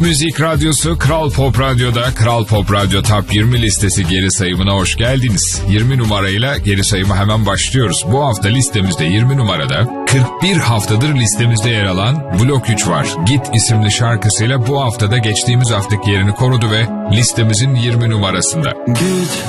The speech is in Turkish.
Müzik Radyosu Kral Pop Radyo'da Kral Pop Radyo Top 20 listesi geri sayımına hoş geldiniz. 20 numarayla geri sayıma hemen başlıyoruz. Bu hafta listemizde 20 numarada 41 haftadır listemizde yer alan Blok 3 var. Git isimli şarkısıyla bu haftada geçtiğimiz haftaki yerini korudu ve listemizin 20 numarasında. Git